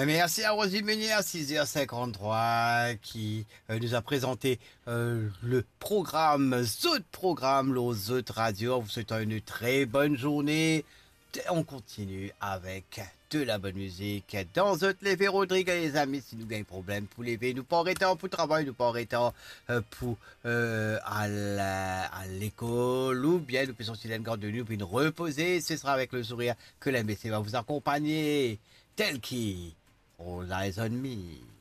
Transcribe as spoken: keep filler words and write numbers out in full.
Merci à Rosy Meunier à six heures cinquante-trois qui euh, nous a présenté euh, le programme, Zout Programme, le Zout Radio. En vous souhaitant une très bonne journée. On continue avec de la bonne musique. Dans Zout Levé Rodrigue, les amis, si nous gagnons problème pour lever, nous pas arrêter pour travail, nous pas arrêter euh, pour euh, à la- à l'école ou bien nous faisons une garde de nuit pour nous reposer. Ce sera avec le sourire que la médecine va vous accompagner tel qui. All eyes on me.